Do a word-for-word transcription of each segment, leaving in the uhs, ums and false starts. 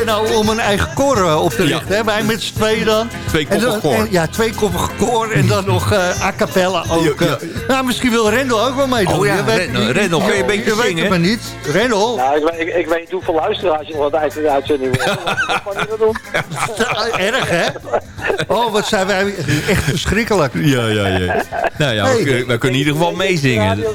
je nou om een eigen koor uh, op te richten? Ja. Hè? Wij met z'n tweeën dan. Tweekoppig koor. Ja, tweekoppig koor en dan nog uh, a cappella ook. Ja, ja. Uh, nou, misschien wil Rendel ook wel meedoen. Oh ja, Rendel, Rendel, kun je een beetje je zingen? weet het maar niet. Rendel? Nou, ik, ik, ik weet niet hoeveel luisteraars je nog wat uit de uitzending wil. Dat kan niet doen. Erg, hè? Oh, wat zijn wij echt verschrikkelijk. Ja, ja, ja. Nou ja, hey. we, we kunnen in ieder geval meezingen.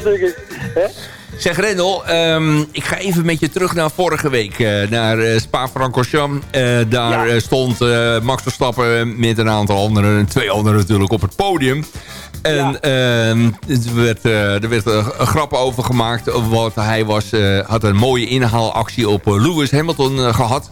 Zeg Rendel, um, ik ga even met je terug naar vorige week. Uh, naar uh, Spa-Francorchamps. Uh, daar ja. stond uh, Max Verstappen met een aantal anderen. Twee anderen natuurlijk op het podium. En ja. uh, er werd, uh, er werd uh, een grap over gemaakt. Want hij was, uh, had een mooie inhaalactie op uh, Lewis Hamilton uh, gehad.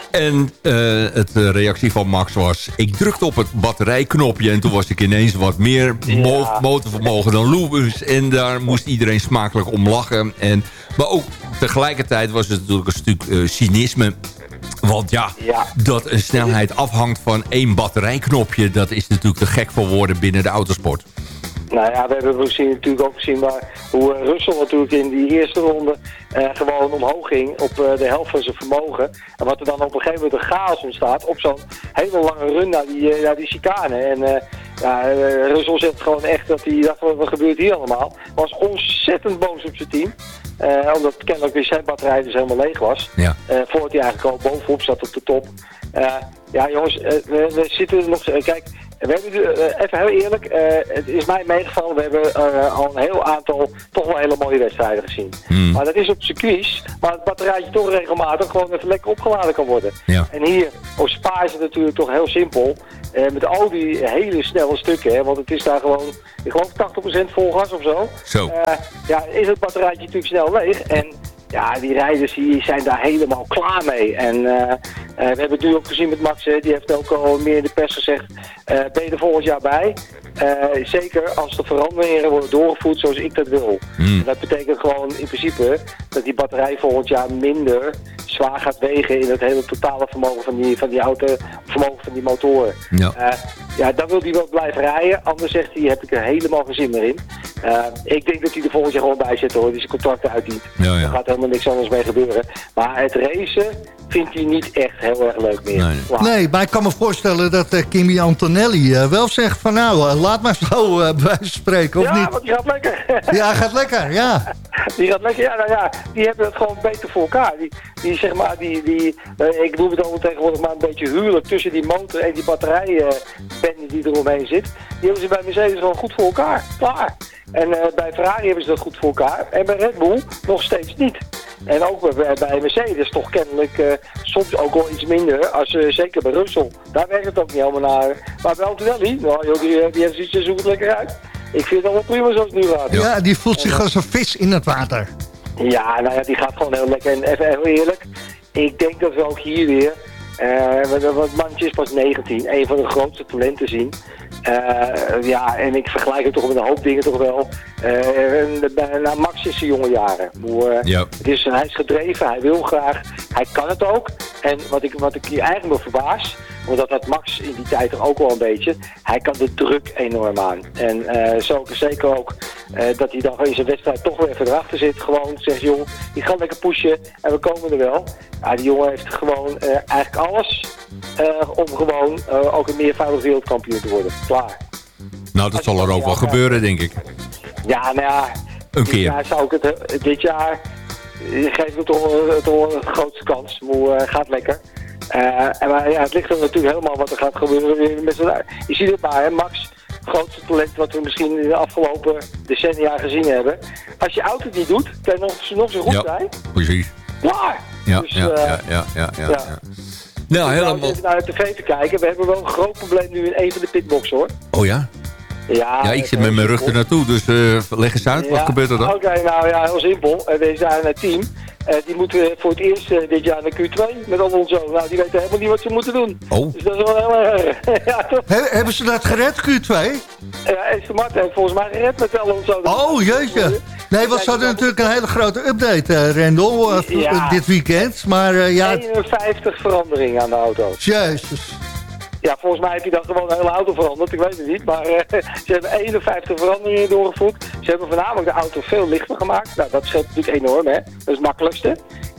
En uh, het uh, reactie van Max was... Ik drukte op het batterijknopje en toen was ik ineens wat meer mo- ja. motorvermogen dan Lewis. En daar moest iedereen smakelijk om lachen. En, maar ook tegelijkertijd was het natuurlijk een stuk uh, cynisme. Want ja, ja, dat een snelheid afhangt van één batterijknopje... dat is natuurlijk te gek voor woorden binnen de autosport. Nou ja, we hebben gezien, natuurlijk ook gezien waar, hoe uh, Russell natuurlijk in die eerste ronde uh, gewoon omhoog ging op uh, de helft van zijn vermogen. En wat er dan op een gegeven moment een chaos ontstaat op zo'n hele lange run naar die, uh, naar die chicane. En uh, ja, uh, Russell zegt gewoon echt dat hij dacht, wat, wat gebeurt hier allemaal? Was ontzettend boos op zijn team. Uh, omdat kennelijk weer zijn batterij dus helemaal leeg was. Ja. Uh, voordat hij eigenlijk al bovenop zat op de top. Uh, ja jongens, uh, we, we zitten nog... Uh, kijk... We hebben, uh, even heel eerlijk, uh, het is mij meegevallen, we hebben uh, al een heel aantal toch wel hele mooie wedstrijden gezien. Hmm. Maar dat is op circuits, maar het batterijtje toch regelmatig gewoon even lekker opgeladen kan worden. Ja. En hier op Spa is het natuurlijk toch heel simpel. Uh, met al die hele snelle stukken, hè, want het is daar gewoon, ik geloof tachtig procent vol gas of zo. Zo. Uh, ja, is het batterijtje natuurlijk snel leeg en... Ja, die rijders die zijn daar helemaal klaar mee. En uh, uh, we hebben het nu ook gezien met Max, hè, die heeft ook al meer in de pers gezegd, uh, ben je er volgend jaar bij? Uh, zeker als de veranderingen worden doorgevoerd zoals ik dat wil. Mm. En dat betekent gewoon in principe dat die batterij volgend jaar minder zwaar gaat wegen in het hele totale vermogen van die, van die auto, vermogen van die motoren. Ja, uh, ja dan wil hij wel blijven rijden. Anders zegt hij, heb ik er helemaal geen zin meer in. Uh, ik denk dat hij er volgend jaar gewoon bij zit hoor, die zijn contracten uitdient. Ja, ja. Er gaat helemaal niks anders mee gebeuren. Maar het racen vindt hij niet echt heel erg leuk meer. Nee, nee. nee maar ik kan me voorstellen dat uh, Kimi Antonelli uh, wel zegt van nou, uh, laat maar zo uh, bij wijze van spreken, of ja, niet? Ja, want die gaat lekker. Ja, gaat lekker, ja. Die gaat lekker, ja, nou ja, die hebben het gewoon beter voor elkaar. Die, die zeg maar, die, die uh, ik noem het al tegenwoordig maar een beetje huwelijk tussen die motor en die batterijbende uh, die eromheen zit. Die hebben ze bij Mercedes gewoon goed voor elkaar. Klaar. En uh, bij Ferrari hebben ze dat goed voor elkaar. En bij Red Bull nog steeds niet. En ook bij, bij Mercedes toch kennelijk uh, soms ook wel iets minder. Als, uh, zeker bij Russell. Daar werkt het ook niet helemaal naar. Maar bij Antonelli, nou, joh, die, die heeft zoiets, zoekt het lekker uit. Ik vind het wel prima zoals het nu gaat. Ja, ja, die voelt zich en, als een vis in het water. Ja, nou ja, die gaat gewoon heel lekker. En even, even eerlijk. Ik denk dat we ook hier weer... Uh, wat mannetje is pas negentien. Een van de grootste talenten zien. Uh, ja, en ik vergelijk het toch met een hoop dingen toch wel. Uh, nou, Max is zijn jonge jaren. Uh, ja. Het is, hij is gedreven, hij wil graag. Hij kan het ook. En wat ik, wat ik hier eigenlijk me verbaas... omdat dat Max in die tijd er ook wel een beetje... hij kan de druk enorm aan. En uh, zo zeker ook uh, dat hij dan in zijn wedstrijd toch weer even erachter zit. Gewoon zegt, joh, die gaat lekker pushen en we komen er wel. Ja, die jongen heeft gewoon uh, eigenlijk alles... Uh, om gewoon uh, ook een meervoudig wereldkampioen te worden. Klaar. Nou, dat zal er ook wel gebeuren, denk ik. Ja, nou ja... Een keer. Dit jaar zou ik het... Dit jaar... geef het toch, toch de grootste kans. Maar uh, gaat lekker. Uh, en maar, ja, het ligt er natuurlijk helemaal wat er gaat gebeuren met z'n. Je ziet het maar, hè, Max, het grootste talent wat we misschien in de afgelopen decennia gezien hebben. Als je auto het niet doet, kan je nog, nog zo goed ja, zijn. Precies. Klaar! Ja, dus, ja, uh, ja, ja, ja, ja, ja. ja. Nou, dus helemaal... Even naar de tv te kijken. We hebben wel een groot probleem nu in een van de pitboxen, hoor. Oh ja? Ja, ja, ik zit met mijn rug er naartoe, dus uh, leg eens uit. Ja, wat gebeurt er dan? Oké, okay, nou ja, heel simpel. Uh, we zijn een team. Uh, die moeten voor het eerst uh, dit jaar naar Q twee met Alonso. Nou, die weten helemaal niet wat ze moeten doen. Oh. Dus dat is wel heel erg. Ja, He, hebben ze dat gered, Q twee? Ja, Aston Martin heeft volgens mij gered met Alonso. Oh, jeetje. Nee, want ze hadden natuurlijk een hele grote update, uh, Rendel, uh, ja. dit weekend. Maar uh, ja... eenenvijftig veranderingen aan de auto. Jezus. Ja, volgens mij heb je dan gewoon een hele auto veranderd, ik weet het niet. Maar uh, ze hebben eenenvijftig veranderingen doorgevoerd. Ze hebben voornamelijk de auto veel lichter gemaakt. Nou, dat scheelt natuurlijk enorm, hè. Dat is het makkelijkste.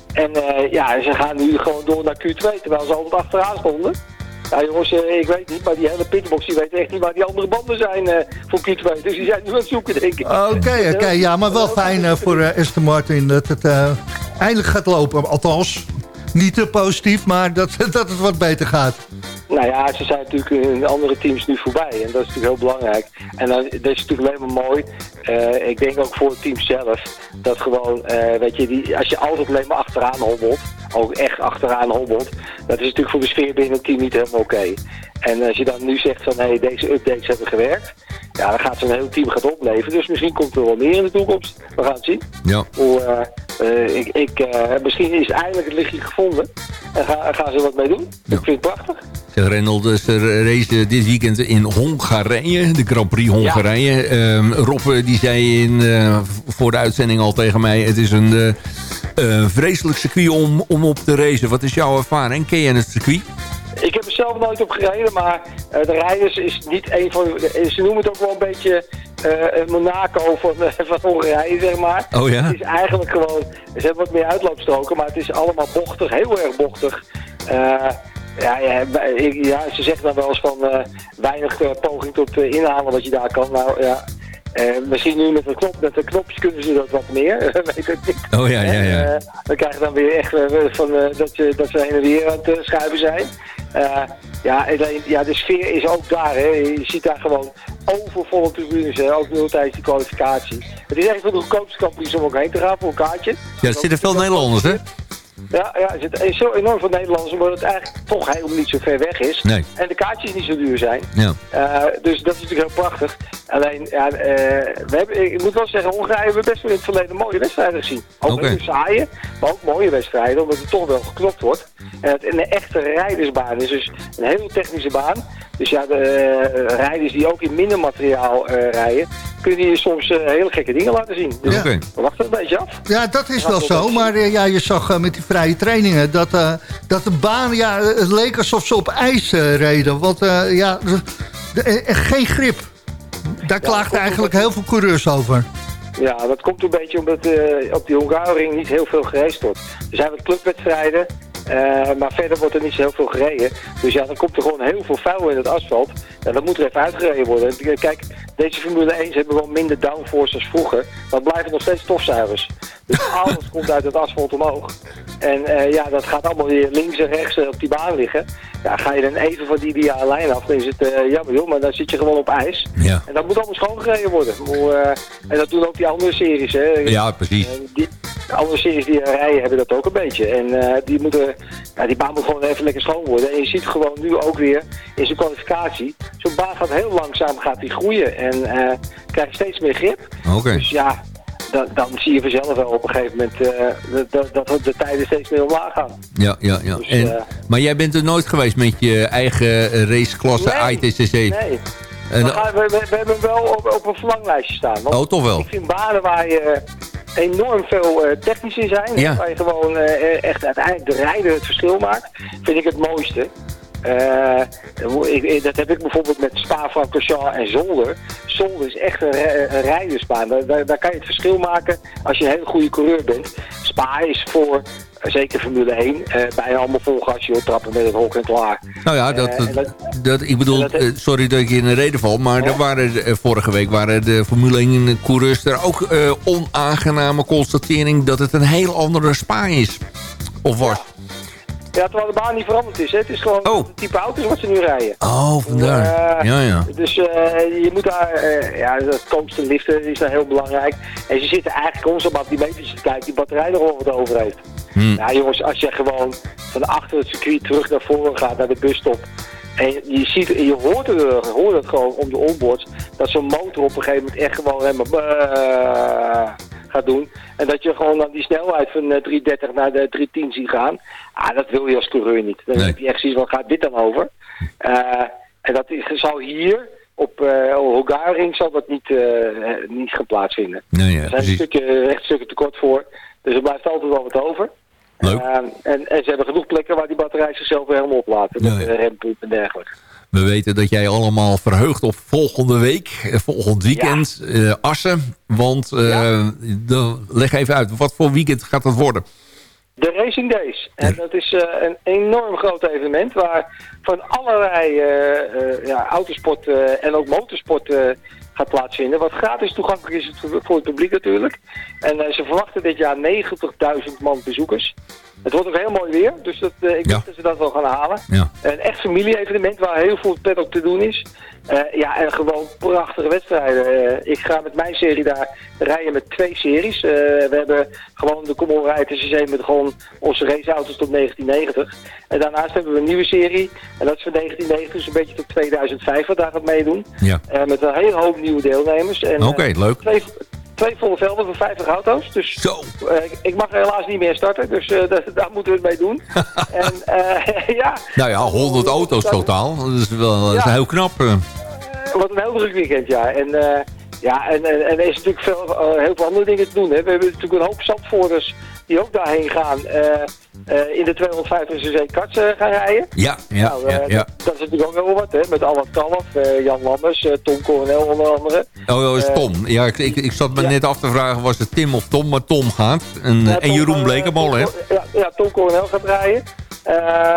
En uh, ja, ze gaan nu gewoon door naar Q twee, terwijl ze altijd achteraan stonden. Ja jongens, uh, ik weet niet, maar die hele pitbox die weet echt niet waar die andere banden zijn uh, voor Q twee. Dus die zijn nu aan het zoeken, denk ik. Oké, okay, oké. Okay, ja, maar wel fijn uh, voor uh, Aston Martin dat het uh, eindelijk gaat lopen. Althans, niet te positief, maar dat, dat het wat beter gaat. Nou ja, ze zijn natuurlijk in andere teams nu voorbij. En dat is natuurlijk heel belangrijk. En dan, dat is natuurlijk alleen maar mooi. Uh, ik denk ook voor het team zelf. Dat gewoon, uh, weet je, die, als je altijd alleen maar achteraan hobbelt. Ook echt achteraan hobbelt. Dat is natuurlijk voor de sfeer binnen het team niet helemaal oké. Okay. En als je dan nu zegt van, hé, hey, deze updates hebben gewerkt. Ja, dan gaat zo'n heel team gaat opleven. Dus misschien komt er wel meer in de toekomst. We gaan het zien. Ja. Hoe, uh, uh, ik, ik, uh, misschien is eindelijk het lichtje gevonden. En ga, gaan ze wat mee doen. Ja. Ik vind het prachtig. Zeg Rendel, dus er race dit weekend in Hongarije, de Grand Prix Hongarije. Ja. Um, Rob die zei in, uh, voor de uitzending al tegen mij, het is een uh, uh, vreselijk circuit om, om op te racen. Wat is jouw ervaring? Ken je het circuit? Ik heb er zelf nooit op gereden, maar uh, de rijders is niet een van... Ze noemen het ook wel een beetje uh, Monaco van, uh, van Hongarije, zeg maar. Oh ja? Het is eigenlijk gewoon... Ze hebben wat meer uitloopstroken, maar het is allemaal bochtig, heel erg bochtig. Uh, Ja, ja, ja, ze zeggen dan wel eens van uh, weinig uh, poging tot uh, inhalen wat je daar kan. Nou ja, uh, misschien nu met de, knop, met de knopjes kunnen ze dat wat meer, weet ik niet. Oh ja, ja, ja. Uh, dan krijg je dan weer echt uh, van, uh, dat, je, dat ze heen en weer aan het uh, schuiven zijn. Uh, ja, alleen, ja, de sfeer is ook daar, hè. Je ziet daar gewoon overvolle tribunes, hè. Ook nu tijdens die kwalificatie. Het is echt van de goedkoopste kampioens om ook heen te gaan voor een kaartje. Ja, er zitten veel Nederlanders, hè? Ja, ja, er zit zo enorm veel Nederlanders, omdat het eigenlijk toch helemaal niet zo ver weg is. Nee. En de kaartjes niet zo duur zijn. Ja. Uh, dus dat is natuurlijk heel prachtig. Alleen, ja, uh, we hebben, ik moet wel zeggen, Hongarije hebben we best wel in het verleden mooie wedstrijden gezien. Ook okay. Heel saaie, maar ook mooie wedstrijden, omdat het toch wel geklopt wordt. En het een echte rijdersbaan is dus een hele technische baan. Dus ja, de uh, rijders die ook in minder materiaal uh, rijden, kunnen je soms uh, hele gekke dingen laten zien. Dus ja. Okay. we wachten een beetje af. Ja, dat is wel zo. Maar uh, ja, je zag uh, met die vrije trainingen dat, uh, dat de baan, ja, het leek alsof ze op ijs uh, reden. Want uh, ja, de, de, uh, geen grip. Daar klaagden ja, eigenlijk heel veel coureurs over. Ja, dat komt een beetje omdat uh, op die Hungaroring niet heel veel geraced wordt. Er zijn wat clubwedstrijden. Uh, maar verder wordt er niet zo heel veel gereden. Dus ja, dan komt er gewoon heel veel vuil in het asfalt. En dat moet er even uitgereden worden. Kijk, deze Formule één hebben wel minder downforce als vroeger. Maar het blijven nog steeds stofzuigers. Dus alles komt uit het asfalt omhoog. En uh, ja, dat gaat allemaal weer links en rechts uh, op die baan liggen. Ja, ga je dan even van die ideale lijn af, dan is het uh, jammer joh, maar dan zit je gewoon op ijs. Ja. En dat moet allemaal schoongereden worden. Maar, uh, en dat doen ook die andere series, hè. Ja, precies. Uh, die, de andere series die rijden hebben dat ook een beetje. En uh, die, moeten, ja, die baan moet gewoon even lekker schoon worden. En je ziet gewoon nu ook weer in zijn kwalificatie. Zo'n baan gaat heel langzaam gaat die groeien. En uh, krijg je steeds meer grip. Oké. Okay. Dus ja, dan, dan zie je vanzelf wel op een gegeven moment uh, dat, dat, dat de tijden steeds meer omlaag gaan. Ja, ja, ja. Dus, en, uh, maar jij bent er nooit geweest met je eigen raceklasse nee, I T C C? Nee. En, we, gaan, we, we, we hebben hem wel op, op een verlanglijstje staan. Want oh, toch wel? Ik vind banen waar je enorm veel uh, technisch in zijn. Ja. Waar je gewoon uh, echt uiteindelijk de rijder het verschil maakt. Vind ik het mooiste. Uh, ik, dat heb ik bijvoorbeeld met Spa-Francorchamps en Zolder. Zolder is echt een, een rijdersbaan. Daar, daar kan je het verschil maken als je een hele goede coureur bent. Spa is voor, zeker Formule één, uh, bijna allemaal vol gas, joh, trappen met het hok en klaar. Nou ja, dat, uh, dat, dat, ik bedoel, dat, uh, sorry dat ik in de reden val, maar ja. er waren, uh, vorige week waren de Formule één coureurs er ook uh, onaangename constatering dat het een heel andere Spa is. Of was? Ja. Ja, terwijl de baan niet veranderd is. Hè. Het is gewoon oh. het type auto's wat ze nu rijden. Oh, vandaar. Uh, ja, ja. Dus uh, je moet daar... Uh, ja, dat komst en liften is daar heel belangrijk. En ze zitten eigenlijk constant op die meters te kijken die batterij er al wat over heeft. Hmm. Ja, jongens, als je gewoon van achter het circuit terug naar voren gaat, naar de busstop. En je ziet, je hoort het, je hoort het gewoon om de onboards, dat zo'n motor op een gegeven moment echt gewoon helemaal uh, gaat doen. En dat je gewoon dan die snelheid van uh, driehonderddertig naar de driehonderdtien ziet gaan. Ah, dat wil je als coureur niet. Dan nee. heb je echt zoiets van, waar gaat dit dan over? Uh, en dat is, zal hier op uh, Hungaroring zal dat niet, uh, niet gaan plaatsvinden. Nee, ja, er zijn een stukje, echt stukken tekort voor. Dus er blijft altijd wel wat over. Leuk. Uh, en, en ze hebben genoeg plekken waar die batterij zichzelf weer helemaal oplaten. Met ja, ja. rempunten en dergelijke. We weten dat jij allemaal verheugt op volgende week, volgend weekend, ja. uh, Assen. Want uh, ja. de, leg even uit, wat voor weekend gaat dat worden? De Racing Days. En dat is uh, een enorm groot evenement waar van allerlei uh, uh, ja, autosport uh, en ook motorsport uh, gaat plaatsvinden. Wat gratis toegankelijk is voor het publiek natuurlijk. En uh, ze verwachten dit jaar negentigduizend man bezoekers. Het wordt ook heel mooi weer, dus dat, uh, ik denk ja. dat ze dat wel gaan halen. Ja. Een echt familie-evenement waar heel veel paddock te doen is. Uh, ja, en gewoon prachtige wedstrijden. Uh, ik ga met mijn serie daar rijden met twee series. Uh, we hebben gewoon de Commodore Rijdt S C C met gewoon onze raceauto's tot negentien negentig. En daarnaast hebben we een nieuwe serie. En dat is van negentien negentig, dus een beetje tot tweeduizend vijf wat daar gaat meedoen. Ja. Uh, met een hele hoop nieuwe deelnemers. Oké, okay, uh, leuk. Twee, Twee volle velden voor vijftig auto's. Dus Zo. Uh, ik mag helaas niet meer starten. Dus uh, daar, daar moeten we het mee doen. en, uh, ja. Nou ja, honderd auto's dat, totaal. Dat is wel dat is ja. heel knap. Uh. Wat een heel druk weekend, ja. En, uh, ja, en, en, en er is natuurlijk veel, uh, heel veel andere dingen te doen. Hè. We hebben natuurlijk een hoop Zandvoorters die ook daarheen gaan. Uh, uh, in de tweehonderdvijftig cc karts uh, gaan rijden. Ja, ja, nou, uh, ja, ja. Dat, dat is natuurlijk ook wel wat, hè. Met Alward Kalf, uh, Jan Lammers, uh, Tom Coronel onder andere. Oh, dat is Tom. Ja, ik, ik, ik zat me ja. net af te vragen, was het Tim of Tom? Maar Tom gaat. En, ja, Tom, en Jeroen Blekemolen, hè? Ja, ja, Tom Coronel gaat rijden. Uh,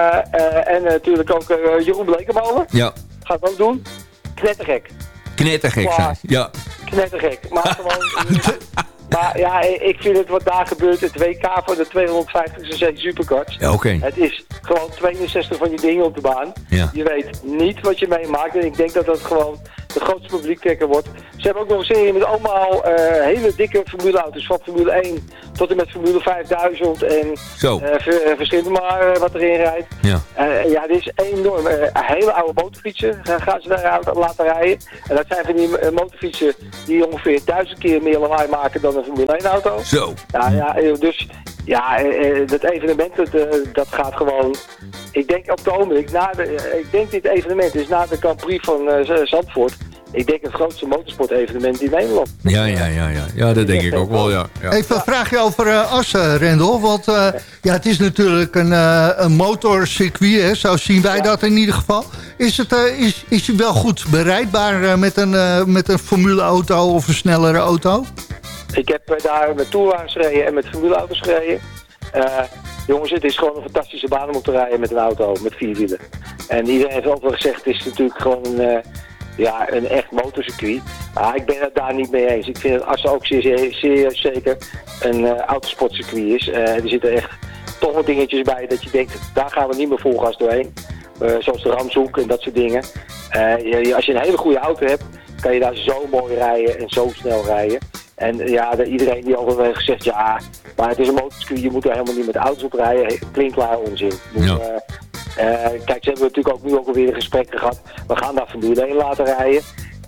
uh, en uh, natuurlijk ook uh, Jeroen Blekemolen. Ja. Gaat ook doen. Knettergek. Knettergek zijn, ja. Knettergek. Maar gewoon... Maar ja, ik vind het wat daar gebeurt, het W K voor de tweehonderdvijftig cc superkarts. Ja, oké. Het is gewoon tweeënzestig van die dingen op de baan. Ja. Je weet niet wat je meemaakt en ik denk dat dat gewoon de grootste publiektrekker wordt. Ze hebben ook nog een serie met allemaal uh, hele dikke formuleauto's, van Formule één tot en met Formule vijfduizend en Zo. Uh, ver, verschillende maar uh, wat erin rijdt. Ja, uh, ja dit is enorm. Uh, hele oude motorfietsen uh, gaan ze daar laten rijden. En dat zijn van die uh, motorfietsen die ongeveer duizend keer meer lawaai maken dan een Formule één auto. Zo. Ja, ja, dus ja, uh, dat evenement dat, uh, dat gaat gewoon... Ik denk op het ogenblik, na de, uh, ik denk dit evenement is na de Grand Prix van uh, Zandvoort. Ik denk het grootste motorsport-evenement in Nederland. Ja, ja, ja, ja. Ja, dat denk ik ook wel, ja. ja. Even een vraagje over uh, Assen, Rendel. Want uh, ja, het is natuurlijk een, uh, een motorcircuit, hè. Zo zien wij ja. dat in ieder geval. Is het uh, is, is het wel goed bereidbaar uh, met een, uh, met een formuleauto of een snellere auto? Ik heb uh, daar met tourwagens gereden en met formuleauto's gereden. Uh, jongens, het is gewoon een fantastische baan om op te rijden met een auto, met vier wielen. En iedereen heeft ook wel gezegd, het is natuurlijk gewoon een... Uh, Ja, een echt motorcircuit. Maar ik ben het daar niet mee eens. Ik vind dat Assen ook zeer, zeer, zeer zeker een uh, autosportcircuit is. Uh, er zitten echt toch wat dingetjes bij dat je denkt, daar gaan we niet meer vol gas doorheen. Uh, zoals de Ramshoek en dat soort dingen. Uh, je, als je een hele goede auto hebt, kan je daar zo mooi rijden en zo snel rijden. En uh, ja, de, iedereen die altijd heeft gezegd, ja, maar het is een motorcircuit, je moet er helemaal niet met auto's op rijden. Klinkklaar onzin. Dus, ja. uh, Uh, kijk, ze hebben natuurlijk ook nu ook alweer een gesprek gehad. We gaan daar Formule één laten rijden.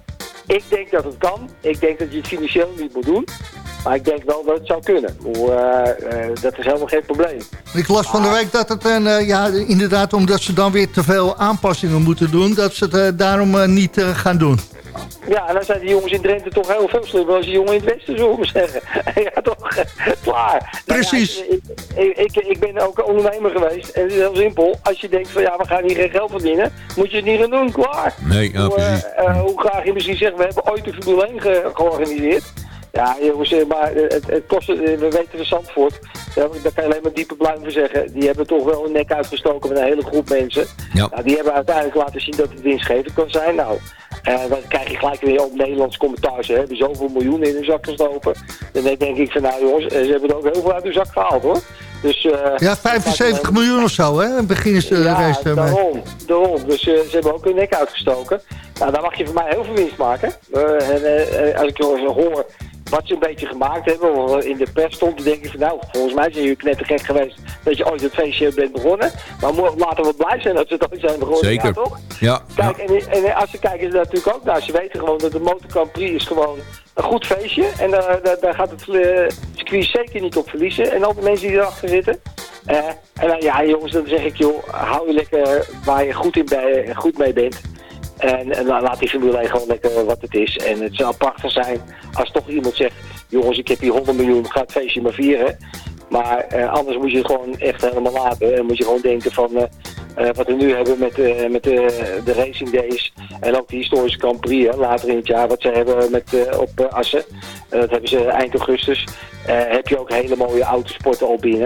Ik denk dat het kan. Ik denk dat je het financieel niet moet doen. Maar ik denk wel dat het zou kunnen. Uh, uh, dat is helemaal geen probleem. Ik las van de week dat het, uh, ja, inderdaad, omdat ze dan weer te veel aanpassingen moeten doen, dat ze het uh, daarom uh, niet uh, gaan doen. Ja, en dan zijn die jongens in Drenthe toch heel veel slimmer als die jongen in het westen, zullen we zeggen. Ja, toch? Klaar. Precies. Nou ja, ik, ik, ik ben ook ondernemer geweest en het is heel simpel. Als je denkt van ja, we gaan hier geen geld verdienen, moet je het niet gaan doen. Klaar. Nee, ja, hoe, precies. Uh, uh, hoe graag je misschien zegt, we hebben ooit de Formule één ge georganiseerd. Ja, jongens, maar het, het kost, we weten van Zandvoort, daar kan je alleen maar diepe pluim voor zeggen. Die hebben toch wel een nek uitgestoken met een hele groep mensen. Ja. Nou, die hebben uiteindelijk laten zien dat het winstgevend kan zijn. Nou, uh, dan krijg je gelijk weer op Nederlands commentaar. Ze hebben zoveel miljoenen in hun zak gestoken. Dan denk ik van nou jongens, ze hebben er ook heel veel uit hun zak gehaald hoor. Dus, uh, ja, vijfenzeventig miljoen of zo, hè? Dan beginnen ze de ja, race mee. daarom, daarom. Dus uh, ze hebben ook hun nek uitgestoken. Nou, dan mag je van mij heel veel winst maken. Uh, en uh, als ik hoor wat ze een beetje gemaakt hebben, of in de pers stond, dan denk ik van nou, volgens mij zijn jullie knettergek geweest dat je ooit het feestje bent begonnen. Maar laten we blij zijn dat ze het ooit zijn begonnen. Zeker. Ja, toch? Ja. Kijk, en, en als ze kijken ze natuurlijk ook naar, ze weten gewoon dat de Motor Grand Prix is gewoon een goed feestje. En daar, daar, daar gaat het uh, circuit zeker niet op verliezen. En al de mensen die erachter zitten. Uh, en dan, ja jongens, dan zeg ik joh, hou je lekker waar je goed, in bij, goed mee bent. En, en laat die Formule één gewoon lekker wat het is. En het zou prachtig zijn als toch iemand zegt, jongens, ik heb hier honderd miljoen, ga het feestje maar vieren. Maar uh, anders moet je het gewoon echt helemaal laten. En moet je gewoon denken van uh, uh, wat we nu hebben met, uh, met uh, de Racing Days. En ook de historische Grand Prix hè, later in het jaar. Wat ze hebben met, uh, op uh, Assen. Uh, dat hebben ze eind augustus. Uh, heb je ook hele mooie autosporten al binnen.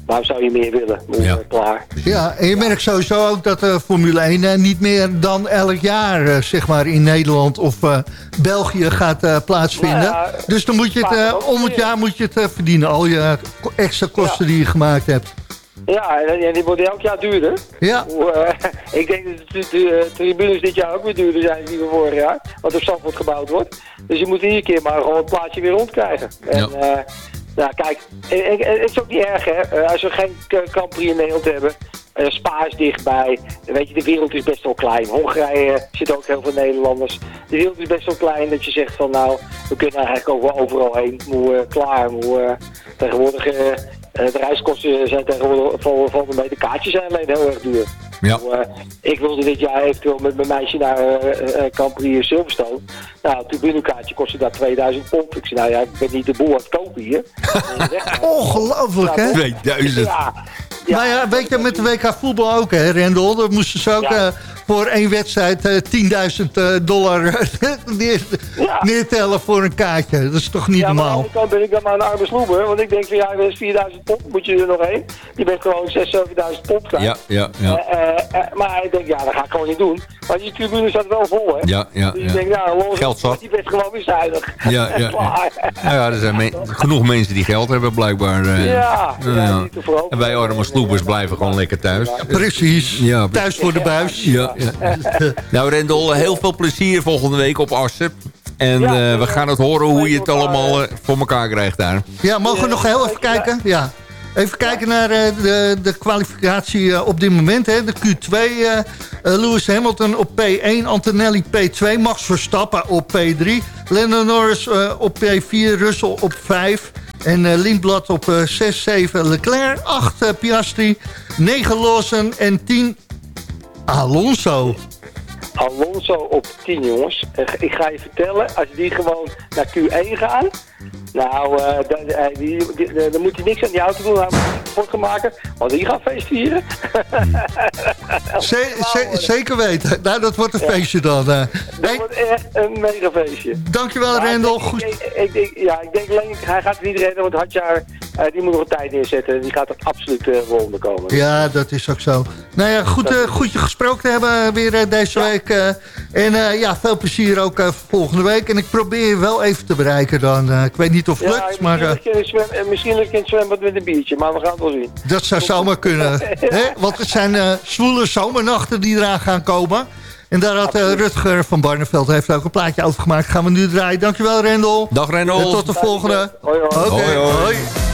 Waarom zou je meer willen? Moe, ja. Klaar. Ja, en je merkt sowieso ook dat de Formule één uh, niet meer dan elk jaar uh, zeg maar in Nederland of uh, België gaat uh, plaatsvinden. Ja, dus dan moet je het uh, om het jaar moet je het uh, verdienen, al je extra kosten ja. die je gemaakt hebt. Ja, en die worden elk jaar duurder. Ja. Uh, ik denk dat de, de, de tribunes dit jaar ook weer duurder zijn dan die van vorig jaar. Want op Zandvoort gebouwd wordt. Dus je moet iedere keer maar gewoon het plaatje weer rondkrijgen. En, ja. Uh, nou kijk, het is ook niet erg hè. Als we geen Grand Prix in Nederland hebben. Uh, Spa is dichtbij. Weet je, de wereld is best wel klein. Hongarije zit ook heel veel Nederlanders. De wereld is best wel klein dat je zegt van nou, we kunnen eigenlijk ook wel overal heen. Moe, uh, klaar. Moe, uh, tegenwoordig... Uh, Uh, de reiskosten zijn tegenwoordig van, van de kaartjes zijn alleen heel erg duur. Ja. Uh, ik wilde dit jaar eventueel met mijn meisje naar uh, uh, Grand Prix Silverstone. Nou, het tribunekaartje kostte daar tweeduizend pond. Ik zei, nou ja, ik ben niet de boel aan het kopen hier. Ongelooflijk, hè? tweeduizend. Ja. Ja. Maar ja, weet je, met de W K voetbal ook, hè, Rendel? Dan moesten ze ook ja. uh, voor één wedstrijd uh, tienduizend dollar neer, ja. neertellen voor een kaartje. Dat is toch niet ja, normaal? Ja, maar aan de andere kant ben ik dan maar een arme sloeber. Want ik denk van, ja, dat is vierduizend pond, moet je er nog heen. Je bent gewoon zesduizend, zevenduizend pond kwijt. Ja, ja, ja. Uh, uh, uh, maar ik denk, ja, dat ga ik gewoon niet doen. Maar die tribune staat wel vol, hè? Ja, ja, dus ja. ik denk, nou, los, geld zat. Die bent gewoon weer zuinig. Ja, ja, ja. Nou ja, er zijn me genoeg mensen die geld hebben, blijkbaar. Uh, ja, uh, ja, ja. niet te vooral. En wij arme sloebers blijven gewoon lekker thuis. Ja, precies. Ja, thuis voor de buis. Ja, ja. Nou, Rendel, heel veel plezier volgende week op Assen. En ja, uh, we gaan het horen hoe je het allemaal uh, voor elkaar krijgt daar. Ja, mogen we nog heel even kijken? Ja. Even kijken naar uh, de, de kwalificatie uh, op dit moment. Hè. De Q twee, uh, uh, Lewis Hamilton op P één, Antonelli P twee, Max Verstappen op P drie, Lando Norris uh, op P vier, Russell op vijf... En uh, Lindblad op uh, zes, zeven, Leclerc, acht uh, Piastri, negen Lawson en tien Alonso. Alonso op tien, jongens. Ik ga je vertellen, als die gewoon naar Q één gaan... Nou, uh, dan, uh, die, die, die, dan moet hij niks aan die auto doen. Hij moet sport gaan maken, want die gaat feest vieren. Z- z- zeker weten. Nou, dat wordt een ja. feestje dan. Uh. Dat hey. wordt echt een mega feestje. Dankjewel, maar Rendel. Goed. Ik, ik, ik, ik, ja, ik denk alleen, hij gaat het niet redden, want Hadjar, uh, die moet nog een tijd neerzetten. Die gaat er absoluut uh, wel onderkomen. Ja, dat is ook zo. Nou ja, goed, uh, goed je gesproken te hebben weer uh, deze ja. week. Uh, en uh, ja, veel plezier ook uh, volgende week. En ik probeer je wel even te bereiken dan. Uh, ik weet niet of het lukt, ja, maar... Uh, misschien lukt in het zwembad met een biertje, maar we gaan het wel zien. Dat zou zomaar kunnen. Hè? Want het zijn uh, zwoele zomernachten die eraan gaan komen. En daar had uh, Rutger van Barneveld heeft ook een plaatje over gemaakt. Gaan we nu draaien. Dankjewel, Rendel. Dag, Rendel. En tot de volgende. Hoi, hoi. Okay, hoi, hoi. hoi.